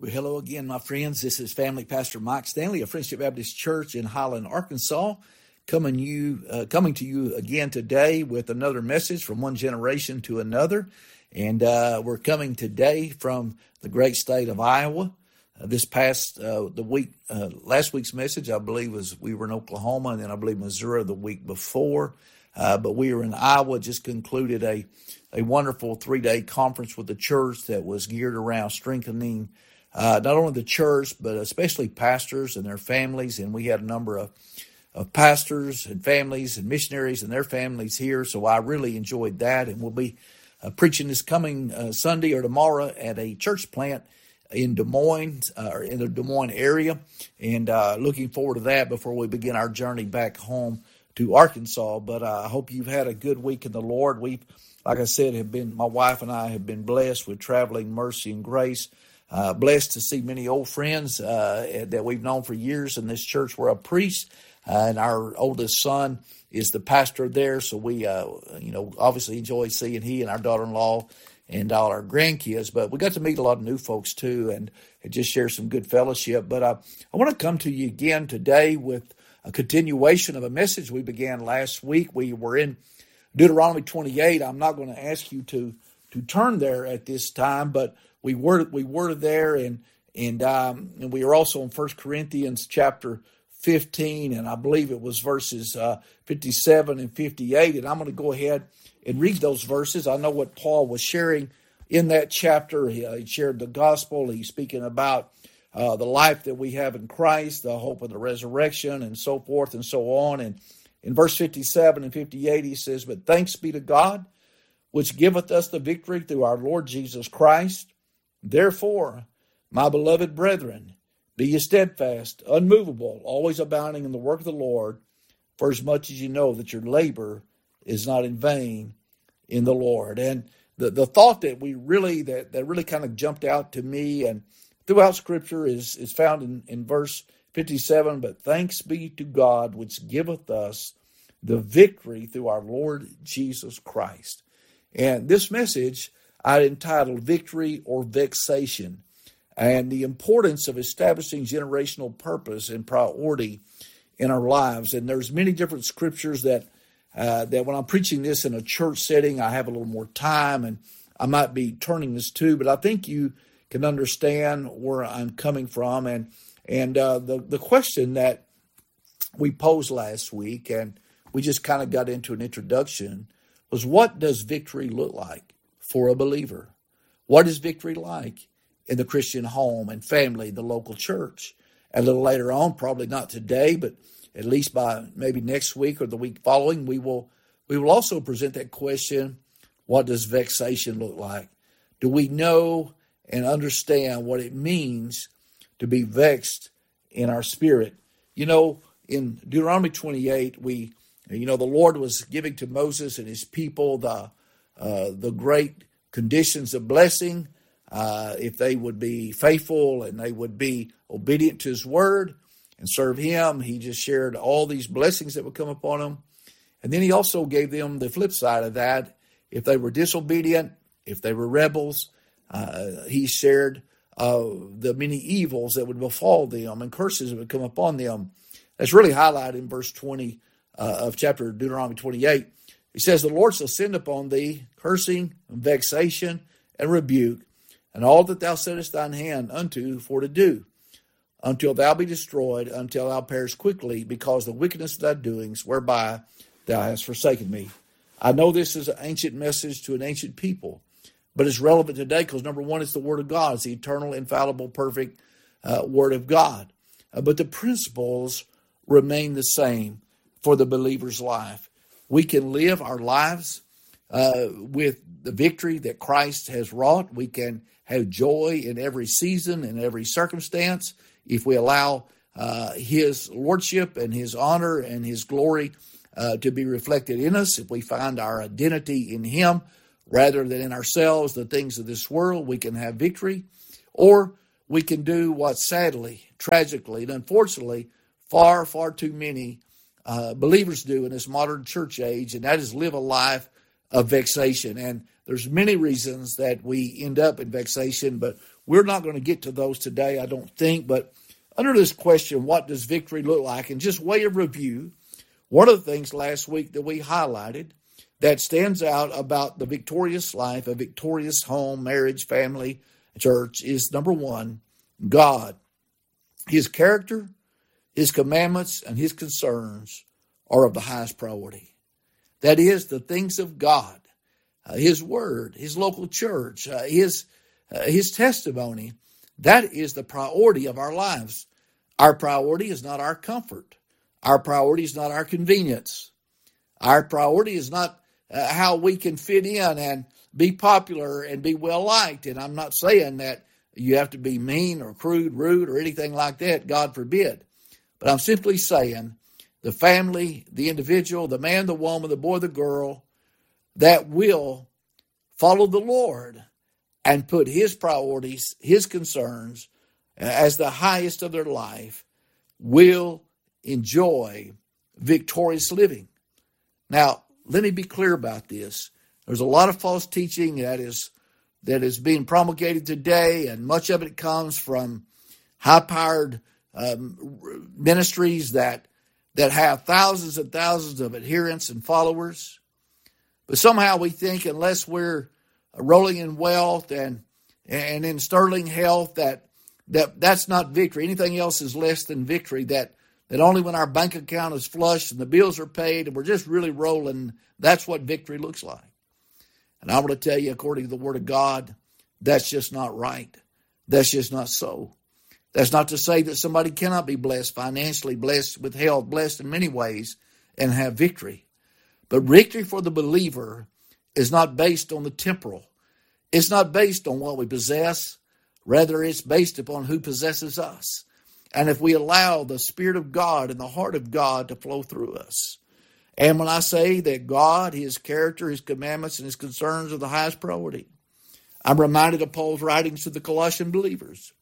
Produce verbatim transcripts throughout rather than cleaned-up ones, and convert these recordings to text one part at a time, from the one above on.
Well, hello again, my friends. This is Family Pastor Mike Stanley of Friendship Baptist Church in Highland, Arkansas, coming you uh, coming to you again today with another message from one generation to another. And uh, we're coming today from the great state of Iowa. Uh, this past uh, the week, uh, last week's message, I believe, was we were in Oklahoma, and then I believe Missouri the week before. Uh, but we were in Iowa. Just concluded a a wonderful three day conference with the church that was geared around strengthening Uh, not only the church, but especially pastors and their families. And we had a number of, of pastors and families and missionaries and their families here. So I really enjoyed that. And we'll be uh, preaching this coming uh, Sunday or tomorrow at a church plant in Des Moines, uh, or in the Des Moines area. And uh, looking forward to that before we begin our journey back home to Arkansas. But uh, I hope you've had a good week in the Lord. We've, like I said, have been, my wife and I have been blessed with traveling mercy and grace. Uh, blessed to see many old friends uh, that we've known for years in this church. We're a priest, uh, and our oldest son is the pastor there. So we, uh, you know, obviously enjoy seeing he and our daughter-in-law and all our grandkids. But we got to meet a lot of new folks too, and, and just share some good fellowship. But uh, I want to come to you again today with a continuation of a message we began last week. We were in Deuteronomy twenty-eight. I'm not going to ask you to to turn there at this time, but We were we were there, and and um, and we are also in First Corinthians chapter fifteen, and I believe it was verses uh, fifty-seven and fifty-eight. And I'm going to go ahead and read those verses. I know what Paul was sharing in that chapter. He, uh, he shared the gospel. He's speaking about uh, the life that we have in Christ, the hope of the resurrection, and so forth and so on. And in verse fifty-seven and fifty-eight, he says, "But thanks be to God, which giveth us the victory through our Lord Jesus Christ. Therefore, my beloved brethren, be ye steadfast, unmovable, always abounding in the work of the Lord, for as much as you know that your labor is not in vain in the Lord." And the, the thought that we really, that, that really kind of jumped out to me and throughout Scripture is, is found in, in verse fifty-seven, "But thanks be to God, which giveth us the victory through our Lord Jesus Christ." And this message I entitled Victory or Vexation, and the importance of establishing generational purpose and priority in our lives. And there's many different scriptures that uh, that when I'm preaching this in a church setting, I have a little more time and I might be turning this to, but I think you can understand where I'm coming from. And and uh, the, the question that we posed last week, and we just kind of got into an introduction, was what does victory look like for a believer? What is victory like in the Christian home and family, the local church? A little later on, probably not today, but at least by maybe next week or the week following, we will we will also present that question, what does vexation look like? Do we know and understand what it means to be vexed in our spirit? You know, in Deuteronomy twenty-eight, we, you know, the Lord was giving to Moses and his people the Uh, the great conditions of blessing, uh, if they would be faithful and they would be obedient to his word and serve him. He just shared all these blessings that would come upon them. And then he also gave them the flip side of that. If they were disobedient, if they were rebels, uh, he shared uh, the many evils that would befall them and curses that would come upon them. That's really highlighted in verse twenty uh, of chapter Deuteronomy twenty-eight. He says, "The Lord shall send upon thee cursing and vexation and rebuke, and all that thou settest thine hand unto for to do, until thou be destroyed, until thou perish quickly, because the wickedness of thy doings, whereby thou hast forsaken me." I know this is an ancient message to an ancient people, but it's relevant today because, number one, it's the Word of God. It's the eternal, infallible, perfect uh, Word of God. Uh, but the principles remain the same for the believer's life. We can live our lives uh, with the victory that Christ has wrought. We can have joy in every season, in every circumstance, if we allow uh, his lordship and his honor and his glory uh, to be reflected in us. If we find our identity in him rather than in ourselves, the things of this world, we can have victory. Or we can do what sadly, tragically, and unfortunately, far, far too many Uh, believers do in this modern church age, and that is live a life of vexation. And there's many reasons that we end up in vexation, but we're not going to get to those today, I don't think. But under this question, what does victory look like? And just way of review, one of the things last week that we highlighted that stands out about the victorious life, a victorious home, marriage, family, church is number one, God. His character, his commandments, and his concerns are of the highest priority. That is, the things of God, uh, his word, his local church, uh, his, uh, his testimony. That is the priority of our lives. Our priority is not our comfort. Our priority is not our convenience. Our priority is not uh, how we can fit in and be popular and be well liked. And I'm not saying that you have to be mean or crude, rude, or anything like that. God forbid. But I'm simply saying the family, the individual, the man, the woman, the boy, the girl that will follow the Lord and put his priorities, his concerns as the highest of their life will enjoy victorious living. Now, let me be clear about this. There's a lot of false teaching that is that is being promulgated today, and much of it comes from high-powered um, ministries that that have thousands and thousands of adherents and followers. But somehow we think unless we're rolling in wealth and and in sterling health, that that that's not victory. Anything else is less than victory. That that only when our bank account is flush and the bills are paid and we're just really rolling, that's what victory looks like. And I want to tell you, according to the Word of God, that's just not right. That's just not so. That's not to say that somebody cannot be blessed financially, blessed with health, blessed in many ways, and have victory. But victory for the believer is not based on the temporal. It's not based on what we possess. Rather, it's based upon who possesses us. And if we allow the Spirit of God and the heart of God to flow through us. And when I say that God, his character, his commandments, and his concerns are the highest priority, I'm reminded of Paul's writings to the Colossian believers.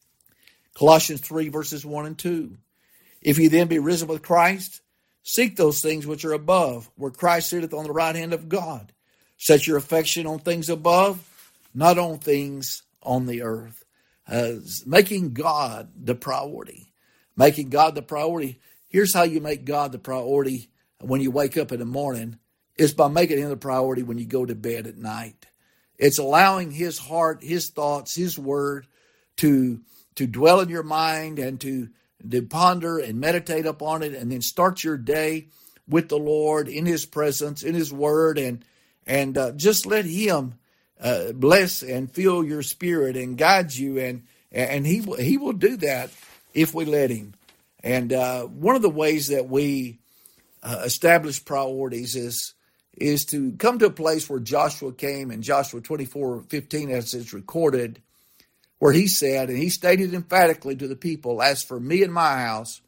Colossians three, verses one and two. If ye then be risen with Christ, seek those things which are above, where Christ sitteth on the right hand of God. Set your affection on things above, not on things on the earth. Uh, making God the priority. Making God the priority. Here's how you make God the priority when you wake up in the morning. It's by making him the priority when you go to bed at night. It's allowing his heart, his thoughts, his word to, to dwell in your mind and to, to ponder and meditate upon it, and then start your day with the Lord in his presence, in his word, and, and uh, just let him Uh, bless and fill your spirit and guide you, and and he will, he will do that if we let him. And uh, one of the ways that we uh, establish priorities is is to come to a place where Joshua came in Joshua twenty-four fifteen, as it's recorded, where he said, and he stated emphatically to the people, "As for me and my house,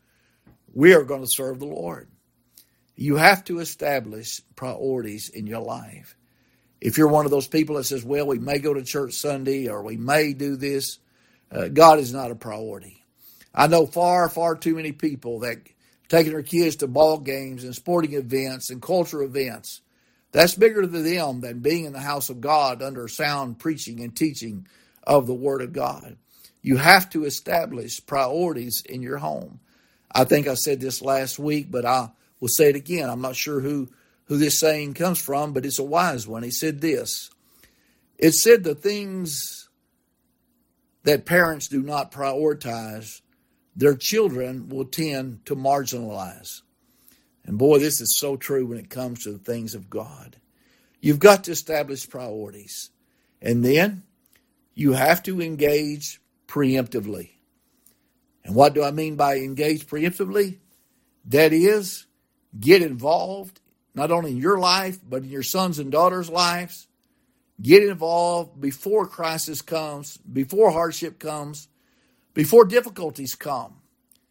we are going to serve the Lord." You have to establish priorities in your life. If you're one of those people that says, well, we may go to church Sunday or we may do this, uh, God is not a priority. I know far, far too many people that taking their kids to ball games and sporting events and cultural events. That's bigger to them than being in the house of God under sound preaching and teaching of the Word of God. You have to establish priorities in your home. I think I said this last week, but I will say it again. I'm not sure who who this saying comes from, but it's a wise one. He said this. It said the things that parents do not prioritize, their children will tend to marginalize. And boy, this is so true when it comes to the things of God. You've got to establish priorities. And then you have to engage preemptively. And what do I mean by engage preemptively? That is, get involved not only in your life, but in your sons and daughters' lives. Get involved before crisis comes, before hardship comes, before difficulties come.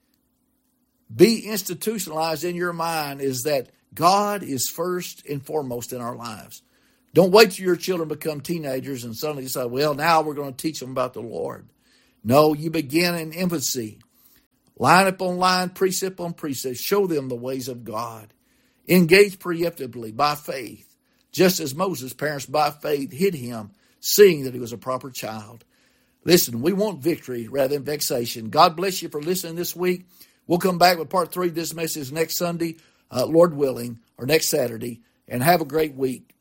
Be institutionalized in your mind is that God is first and foremost in our lives. Don't wait till your children become teenagers and suddenly say, well, now we're going to teach them about the Lord. No, you begin in infancy. Line upon line, precept on precept. Show them the ways of God. Engage preemptively by faith, just as Moses' parents by faith hid him, seeing that he was a proper child. Listen, we want victory rather than vexation. God bless you for listening this week. We'll come back with part three of this message next Sunday, uh, Lord willing, or next Saturday, and have a great week.